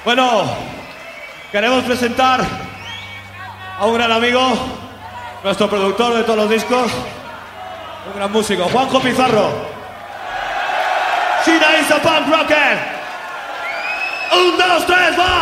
Bueno, queremos presentar a un gran amigo, nuestro productor de todos los discos, un gran músico, Juanjo Pizarro. China is a punk rocker. 1, 2, 3, va.